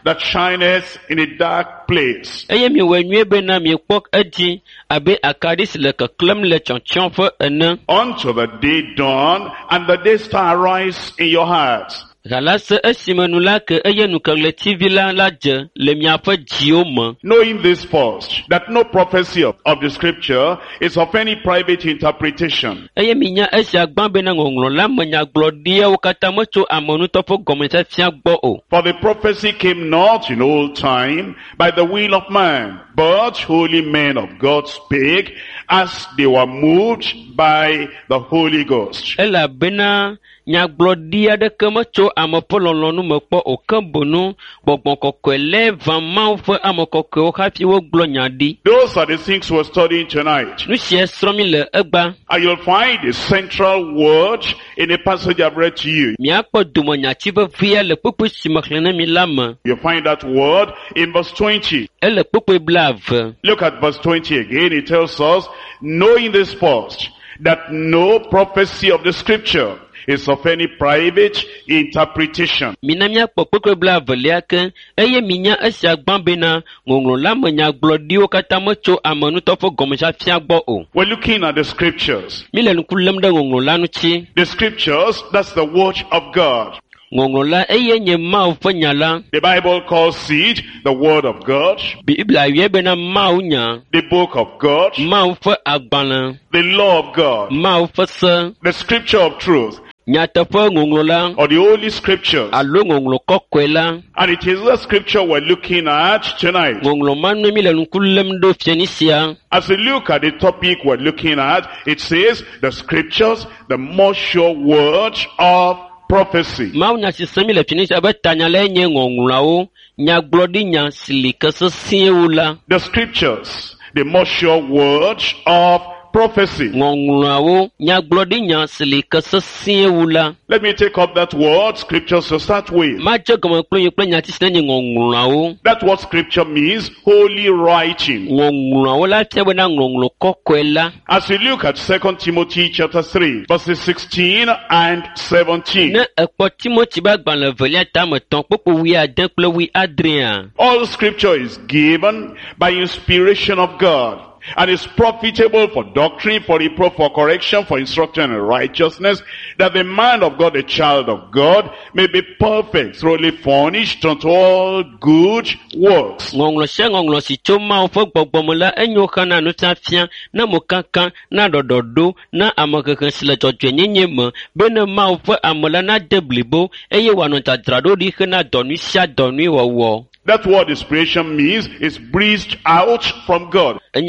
that shineth in a dark place. Eye mi wenye be na mi pok adi abe akadis le keklem le chonchon fe ene. Unto the day dawn, and the day star arise in your hearts. Galase esimenula ke eye nukerle tivila la je le miafe jiome. Knowing this first, that no prophecy of, of the scripture is of any private interpretation. Eye minya esi agban be na ngonglo la menya glodia wakata mocho amonu tofo gomesa fia gbo o. For the prophecy came not in old time by the will of man, but holy men of God spake as they were moved by the Holy Ghost. Ela bena nyaglodia de kemocho amopololonu mekpo okambonu bogbon kokole vama fe amokoko o hafi wo glonyadi. Those are the things we're studying tonight. Nu sie sromi le egba. And you'll find a central word in a passage I've read to you. Mi akpo dumonya chibe via le pupu simaklene mi lama. You find that word in verse twenty. Ele pupu blave. Look at verse twenty again. It tells us, knowing this first, that no prophecy of the scripture is of any private interpretation. Minamia popoko blave liake, eye minya esi agbambena, ngonglo la menya glodio katamocho amonu tofo gomesha fiagbo o. We're looking at the scriptures. Mile nukulemda ngonglo la nuchi. The scriptures, that's the word of God. Ngonglo eye nye mau fanyala. The Bible calls it the word of God. Biblia yebena mau nya. The book of God. Mau fe agbana. The law of God. Mau fe se. The scripture of truth. Nyatafa ngonglo la. Or the holy scriptures. Alo ngonglo kokwela. And it is the scripture we're looking at tonight. Ngonglo manu mile nukulemdo fienisia. As we look at the topic we're looking at, it says the scriptures, the most sure word of prophecy. Maunya sisemi le finisha betanya le nye ngonglo nya glodi nya silikase siewula. The scriptures, the most sure word of prophecy. Ngonglo nya glodi nya silikase siewula. Let me take up that word, scriptures, to start with. Macho kama kwenye kwenye tisene ngonglo. That what scripture means, holy writing. Ngonglo la tewe na ngonglo kokwela. As we look at Second Timothy chapter three, verses sixteen and seventeen. Ne ekpo Timothy ba gban le velia tame ton popo wi aden kple wi adrian. All scripture is given by inspiration of God, and is profitable for doctrine, for reproof, for correction, for instruction in righteousness, that the man of God, the child of God, may be perfect, thoroughly furnished unto all good works. Ngonglo she ngonglo si choma ofo gbogbomola enyo kana no tafia na mokaka na dododo na amakaka sile jojo nyenye mo bene ma ofo amola na deblibo eye wano tadrado di na donu sia donu wowo. That word inspiration means is breathed out from God. It's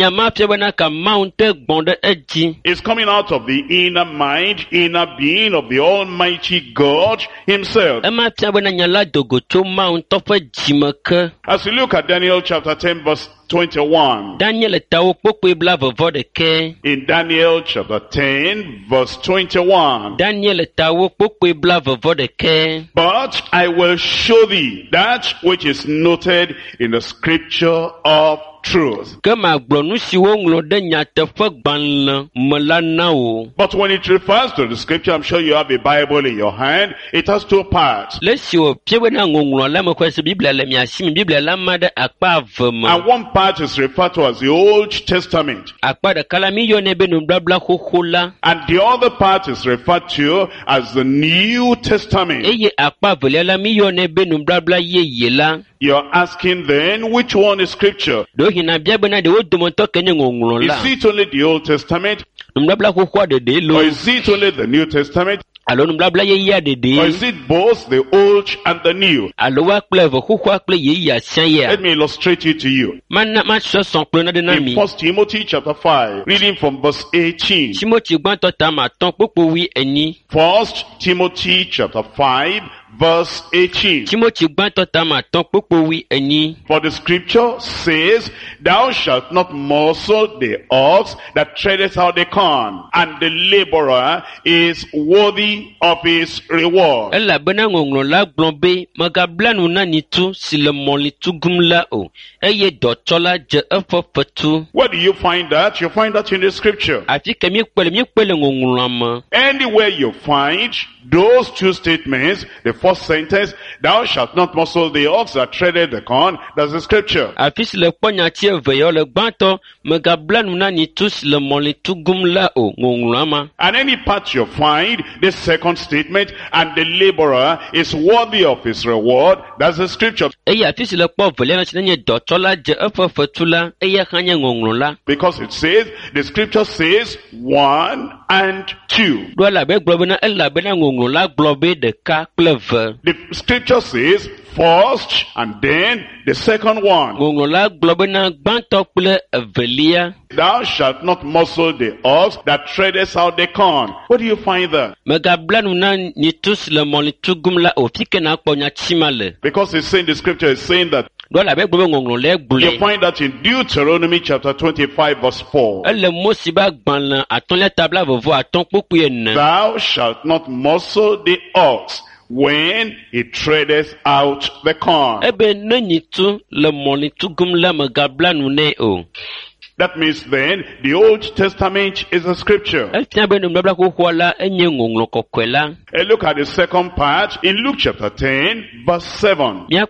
coming out of the inner mind, inner being of the Almighty God Himself. As we look at Daniel chapter ten verse twenty-one. Daniel In Daniel chapter ten verse twenty-one. Daniel But I will show thee that which is noted in the scripture of truth. But when it refers to the scripture, I'm sure you have a Bible in your hand, it has two parts. And one part is referred to as the Old Testament. And the other part is referred to as the New Testament. You're asking then, which one is scripture? Is it only the Old Testament? Or is it only the New Testament? Or is it both the old and the new? Let me illustrate it to you. In First Timothy chapter five, reading from verse eighteen. First Timothy chapter five, verse eighteen. For the scripture says, thou shalt not muzzle the ox that treadeth out the corn, and the laborer is worthy of his reward. What do you find that? You find that in the scripture. Anywhere you find those two statements, the first sentence, thou shalt not muzzle the ox that treadeth the corn. That's the scripture. Afisi le kponya tie veyo le gbanto megablanu na ni tous le moli tugum la o ngongulama. And any part you find, the second statement, and the laborer is worthy of his reward. That's the scripture. Eya afisi le kpo vele na chinenye dotola je efe fetula eya khanye ngongulula. Because it says, the scripture says, one and two. Do la be globe na ela be na ngongulula globe de ka pleve. The scripture says, first and then the second one. Ngongulula globe na gbanto ple evelia. Thou shalt not muzzle the ox that treadeth out the corn. What do you find there? Megablanu na ni tous le moli tugum la o fike na kponya chimale. Because it's saying, the scripture is saying that. Do la be globe ngongulule gbule. You find that in Deuteronomy chapter twenty-five verse four. Elle mosiba gbanlan aton le tabla vovo aton pokuye na. Thou shalt not muzzle the ox when he treadeth out the corn. Ebe nenyitu le moli tugum la megablanu ne o. That means then, the Old Testament is a scripture. And look at the second part in Luke chapter ten, verse seven. And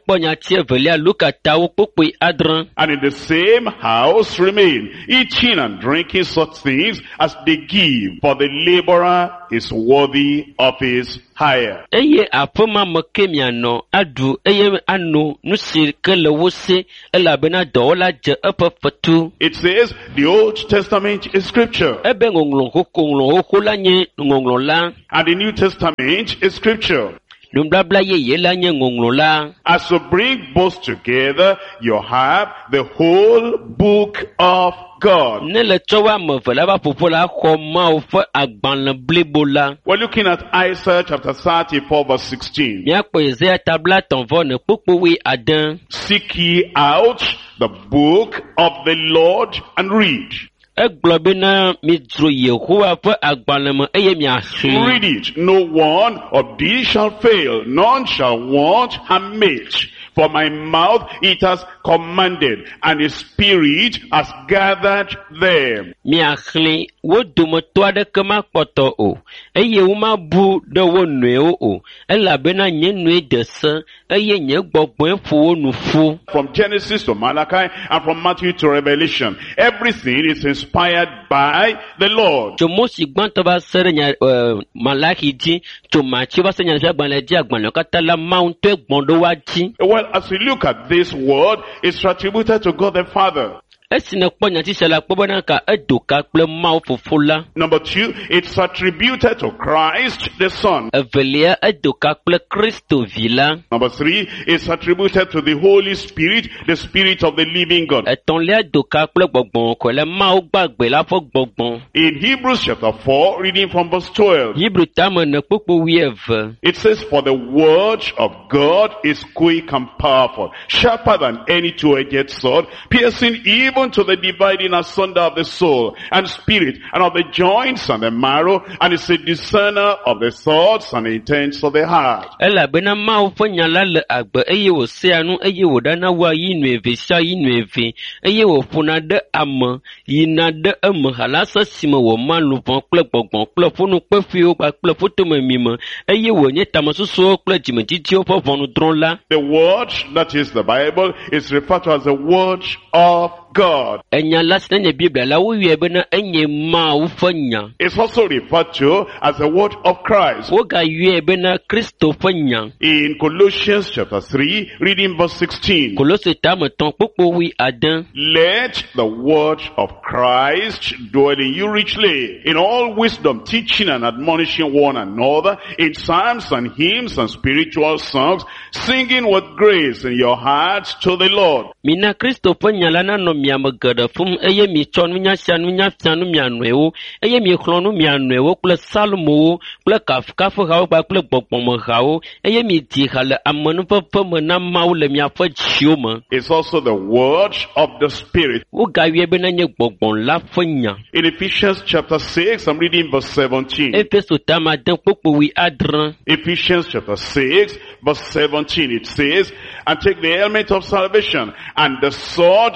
in the same house remain, eating and drinking such things as they give, for the laborer is worthy of his hire. Eye apoma mekemiano adu eye anu nusir kele wose elabena dola je epefetu. It says the Old Testament is scripture. Ebe ngonglo kokonglo hokola nye ngonglo la. And the New Testament is scripture. As you bring both together, you have the whole book of God. We're looking at Isaiah chapter thirty-four verse sixteen. Seek ye out the book of the Lord and read. Read it. No one of these shall fail, none shall want a mate. For my mouth it has commanded, and his spirit has gathered them. From Genesis to Malachi, and from Matthew to Revelation, everything is inspired by the Lord. Well, as we look at this word, it's attributed to God the Father. Number two, it's attributed to Christ the Son. Number three, it's attributed to the Holy Spirit, the Spirit of the living God. In Hebrews chapter four, reading from verse twelve, it says, for the word of God is quick and powerful, sharper than any two-edged sword, piercing even to the dividing asunder of the soul and spirit and of the joints and the marrow, and is a discerner of the thoughts and the intents of the heart. The word that is the Bible is referred to as the word of God. It's also referred to as the word of Christ. In Colossians chapter three, reading verse sixteen. Let the word of Christ dwell in you richly, in all wisdom, teaching and admonishing one another, in psalms and hymns and spiritual songs, singing with grace in your hearts to the Lord. Fum eye mi chonu nya sianu nya fianu mianwewo eye mi chlonu mianwewo kple salmo kple kafkafu hawo ba kple gbogbomo hawo eye mi di hale amanu fefe me na mawu le miafe tsio me. It's also the word of the Spirit. Wo gawie be na nye gbogbon la fenya. In Ephesians chapter six, I'm reading verse seventeen. Efeso tama den popo wi adran. Ephesians chapter six verse seventeen, it says, and take the helmet of salvation and the sword of the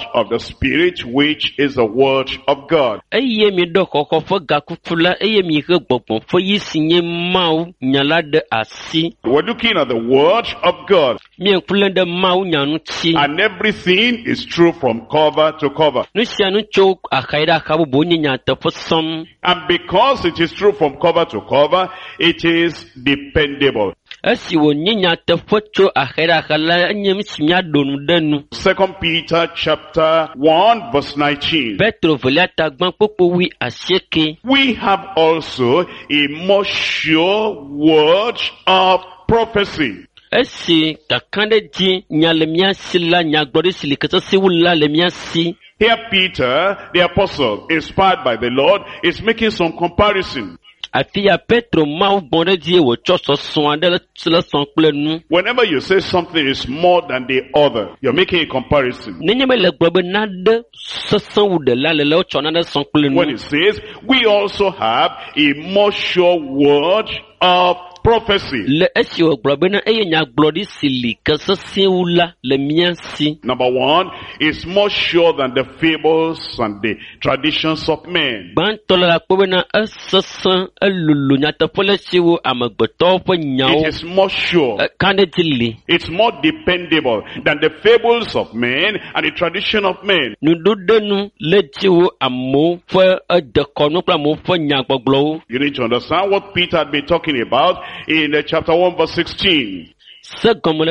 Spirit, which is the word of God. Eye mi do koko fo gakufula eye mi ke gbogbo fo yi sinye mau nyala de asi. We're looking at the word of God. Mi nkule de mau nyanu chi. And everything is true from cover to cover. Nu sia nu cho akaida ka bo nya te fo som. And because it is true from cover to cover, it is dependable. Asi wo nya te fo cho akaida ka la nyem simya donu denu. Second Peter chapter one verse nineteen. Petro velata gban popo wi asieke. We have also a more sure word of prophecy. Esi kakande ji nyalemia sila nyagbori sili kata siwula lemia si. Here Peter, the apostle, inspired by the Lord, is making some comparison. Afia Petro mau bonde die wo choso soande la sonkle nu. Whenever you say something is more than the other, you're making a comparison. Nenyeme le gbobe nade sosan wude la le le chona de sonkle nu. When it says, we also have a more sure word of prophecy. Le esi wo gbobe na eye nya glodi sili kasa siwula le miansi. Number one, is more sure than the fables and the traditions of men. Ban tola gbobe na asasan elulu nya te fole siwo amagbeto fo nyao. It is more sure. Kandetili. It's more dependable than the fables of men and the tradition of men. Nududenu le tiwo amo fo edekonu pra mo fo nyagboglo. You need to understand what Peter had been talking about in uh, chapter one verse sixteen. For we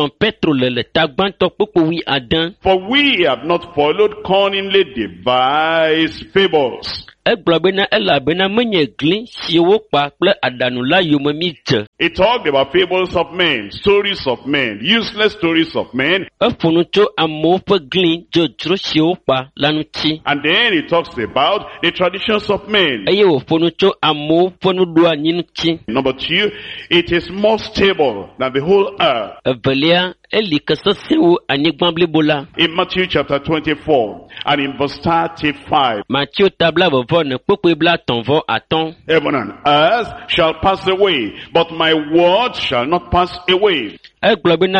have not followed cunningly devised fables. It talked about fables of men, stories of men, useless stories of men. And then it talks about the traditions of men. Number two, it is more stable than the whole earth. In Matthew chapter twenty-four and in verse thirty-five, heaven and earth shall pass away, but my word shall not pass away. Everything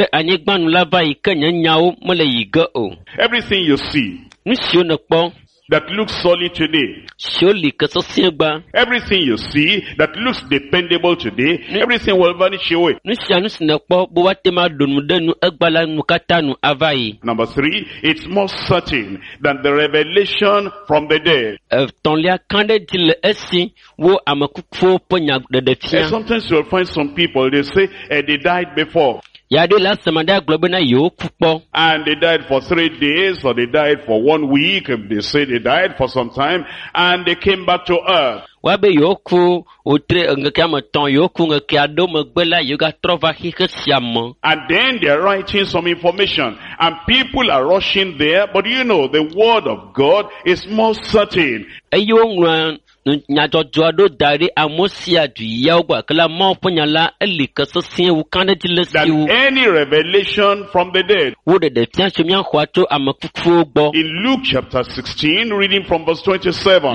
you see that looks solid today, everything you see that looks dependable today, everything will vanish away. Number three, it's more certain than the revelation from the dead. And sometimes you'll find some people, they say eh, they died before. And they died for three days, or they died for one week, if they say they died for some time, and they came back to earth. And then they're writing some information, and people are rushing there, but you know, the word of God is more certain. Than any revelation from the dead. In Luke chapter sixteen, reading from verse twenty-seven.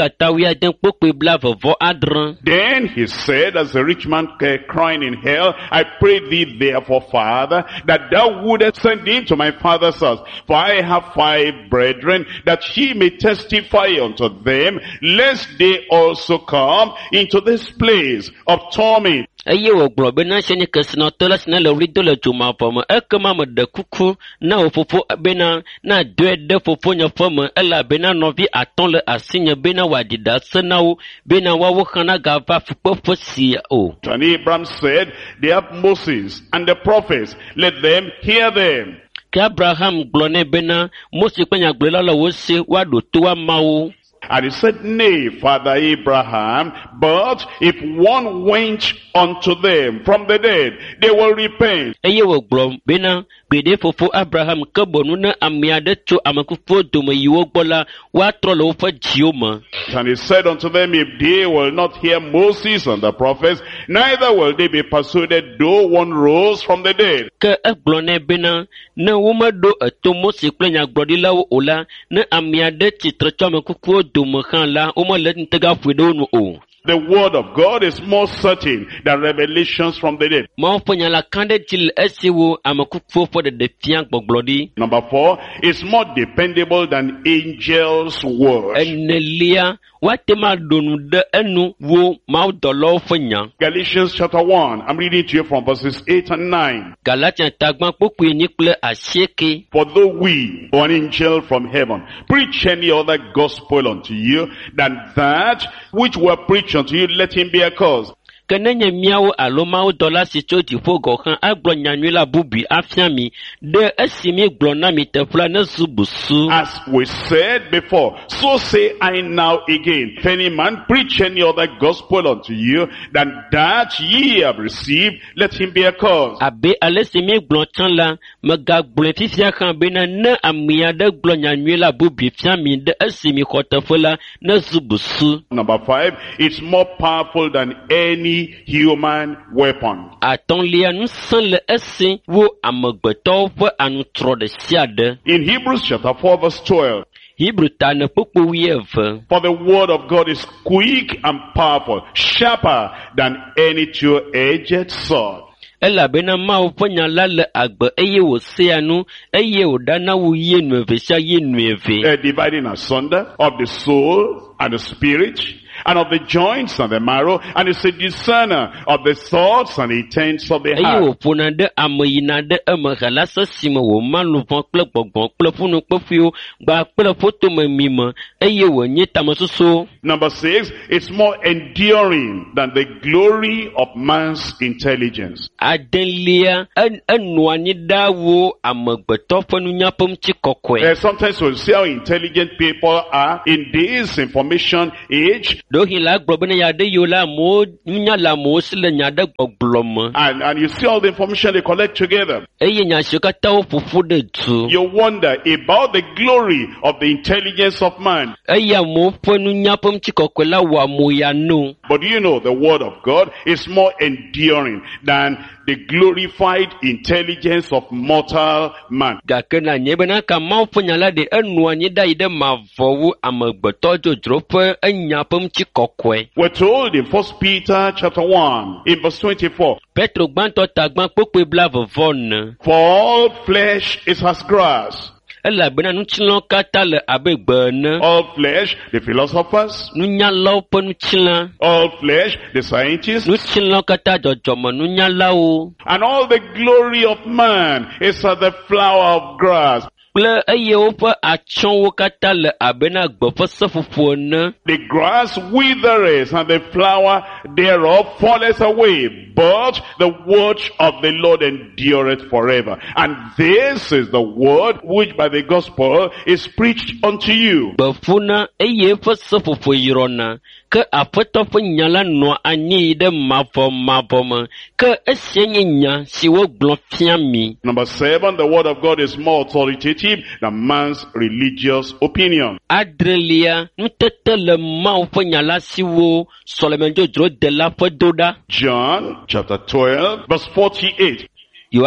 Then he said, as the rich man crying in hell, I pray thee therefore, Father, that thou wouldest send him to my father's house. For I have five brethren, that he may testify unto them, lest they also come into this place of torment. Aye wo glo be na sheni kesno tola sna le wri dole juma famo ekema mo de kuku na ofofo be na na de de fofo nya famo ela be na novi aton le asinya be na wadida senawo be na wawo kana gava fupofo si o. And Abraham said, they have Moses and the prophets, let them hear them. Ke Abraham glone be na Moses kwanya glela la wo se wado to wa mawo. And he said, nay, Father Abraham, but if one went unto them from the dead, they will repent. And he said unto them, if they will not hear Moses and the prophets, neither will they be persuaded, though one rose from the dead. The word of God is more certain than revelations from the dead. Number four, it's more dependable than angels' words. Galatians chapter one, I'm reading to you from verses eight and nine. For though we, or an angel from heaven, preach any other gospel unto you than that which were preached unto you, let him be accursed. Kenenye miawo alomao dola si cho di fo gokan aglo nyanwela bubi afiami de esimi glona mi tefla na zubusu. As we said before, so say I now again, if any man preach any other gospel unto you than that ye have received, let him be accursed. Abe alesimi glon chanla maga glon fifia kan bena na amia de glon nyanwela bubi fiami de esimi kotefla na zubusu. Number five, it's more powerful than any human weapon. In Hebrews chapter four verse twelve. For the word of God is quick and powerful, sharper than any two-edged sword. Uh, dividing asunder of the soul and the spirit, and of the joints and the marrow, and is a discerner of the thoughts and intents of the heart. Number six, it's more enduring than the glory of man's intelligence. Uh, sometimes we'll see how intelligent people are in this information age. And, and you see all the information they collect together. You wonder about the glory of the intelligence of man. But do you know the word of God is more enduring than the glorified intelligence of mortal man. We're told in First Peter chapter one, in verse twenty-four. For all flesh is as grass. All flesh, the philosophers. All flesh, the scientists. And all the glory of man is as the flower of grass. The grass withereth and the flower thereof falleth away, but the word of the Lord endureth forever. And this is the word which by the gospel is preached unto you. Number seven, the word of God is more authoritative than man's religious opinion. John chapter twelve verse forty-eight. He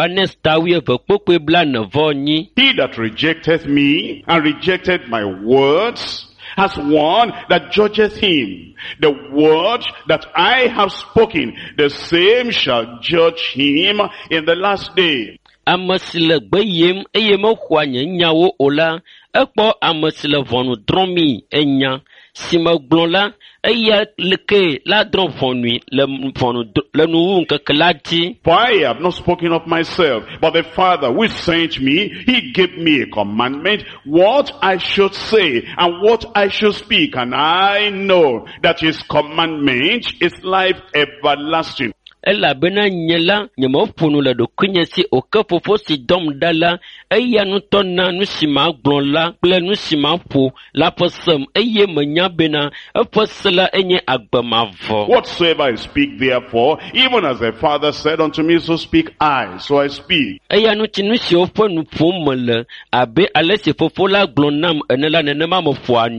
that rejecteth me and rejected my words has one that judgeth him. The word that I have spoken, the same shall judge him in the last day. For I have not spoken of myself, but the Father which sent me, he gave me a commandment, what I should say and what I should speak, and I know that his commandment is life everlasting. Elabena nyela nyemofunu la dokunya si okafofo si dom dala eya nutona nusima glonla ple nusima po la posem eye manya bena aposela enye agbamavo. Whatsoever I speak therefore, even as the Father said unto me, so speak I, so I speak. Eya nuti nusi ofo nupomele abe alesi fofola glonam enela nenema mofo anui.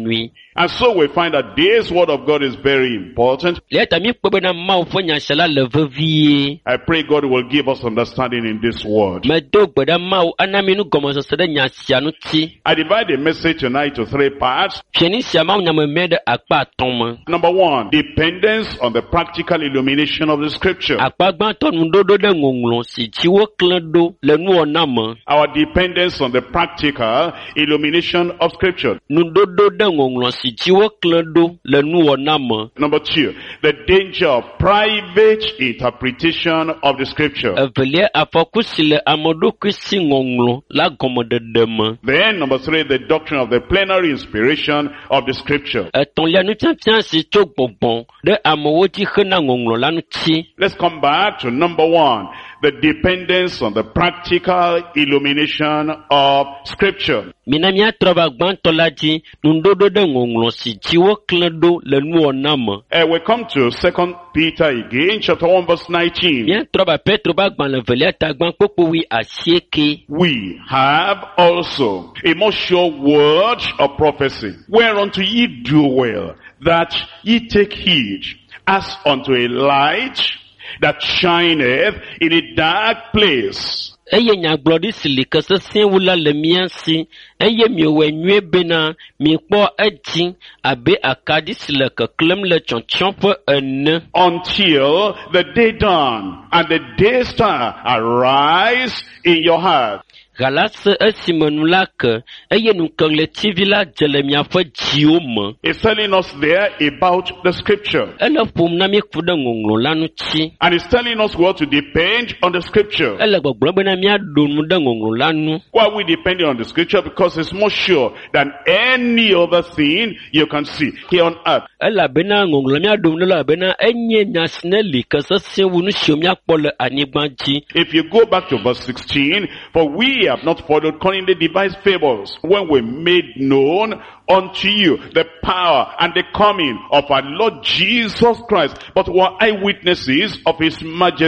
And so we find that this word of God is very important. Le tami kpebe na ma ofo nya shala le vevie. I pray God will give us understanding in this word. Me do gbeda ma o anami nu gomo so de nya sia nu ti. I divide the message tonight to three parts. Fieni sia ma nya me me de akpa aton. Number one, dependence on the practical illumination of the scripture. Akpa gban to nu dodo de ngonglon si ti wo klan do le nu ona mo. Our dependence on the practical illumination of scripture. Nu dodo de ngonglon si ti wo klan do le nu ona mo. Number two, the danger of private interpretation of the scripture. Evelia afokusi le amodo kwisi ngonglon la gomo de dem. Then number three, the doctrine of the plenary inspiration of the scripture. Eton lia nu tian si to gbongbon de amowo ti khna ngonglon la nu ti. Let's come back to number one, the dependence on the practical illumination of scripture. Minami atrova gbanto la ji nu dodo de ngonglon si ti wo klan do le nu ona mo. Uh, we come to Second Peter again, chapter one, verse nineteen. Bien trova Petro ba gban le velia ta gban popo wi asieke. We have also a more sure word of prophecy, whereunto ye do well, that ye take heed, as unto a light that shineth in a dark place. Eye nyaglodi sili kasese wula le miansi. Eye miwe nywe bena mi kpo eji abe akadi sile keklem le chonchonpe ene. Until the day dawn and the day star arise in your heart. Galase esimenulake eye nukangle tivila jelemia fa jioma. It's telling us there about the scripture. Ele pum na mi kuda ngonglo lanu chi. And it's telling us what to depend on the scripture. Ele gbogbo be na mi adonu da ngonglo lanu. Why are we depending on the scripture? Because it's more sure than any other thing you can see here on earth. Ele be na ngonglo mi adonu la be na enye nyasneli kasase wunu shiomi akpole anigbanji. If you go back to verse sixteen, for we have not followed cunningly devised fables when we made known unto you the power and the coming of our Lord Jesus Christ, but were eyewitnesses of his majesty.